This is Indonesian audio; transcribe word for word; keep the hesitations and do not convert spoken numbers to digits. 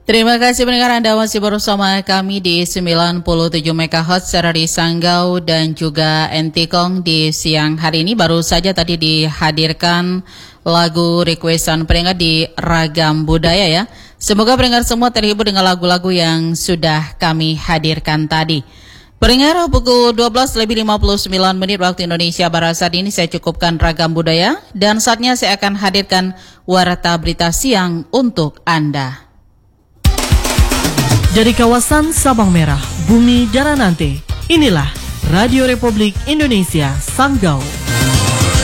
Terima kasih pendengar, Anda masih bersama kami di sembilan puluh tujuh megahertz dari Sanggau dan juga Entikong di siang hari ini. Baru saja tadi dihadirkan lagu requestan pendengar di Ragam Budaya ya. Semoga pendengar semua terhibur dengan lagu-lagu yang sudah kami hadirkan tadi. Pendengar, pukul dua belas lebih lima puluh sembilan menit waktu Indonesia Barat saat ini saya cukupkan Ragam Budaya dan saatnya saya akan hadirkan Warta Berita Siang untuk Anda. Dari kawasan Sabang Merah, Bumi Daranante, inilah Radio Republik Indonesia Sanggau.